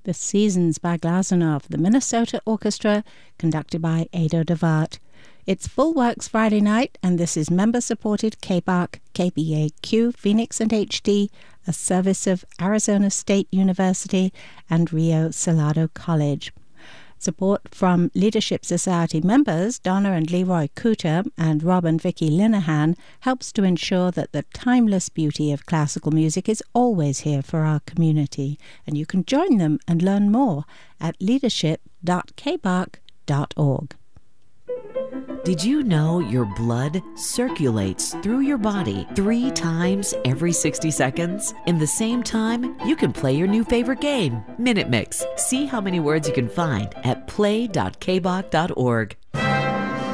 The Seasons by Glazunov, the Minnesota Orchestra, conducted by Ado DeWaart. It's Full Works Friday night, and this is member-supported KBAQ, KBAQ, Phoenix and HD, a service of Arizona State University and Rio Salado College. Support from Leadership Society members Donna and Leroy Cooter and Rob and Vicky Linehan helps to ensure that the timeless beauty of classical music is always here for our community, and you can join them and learn more at leadership.kbark.org. Did you know your blood circulates through your body 3 times every 60 seconds? In the same time, you can play your new favorite game, Minute Mix. See how many words you can find at play.kbach.org.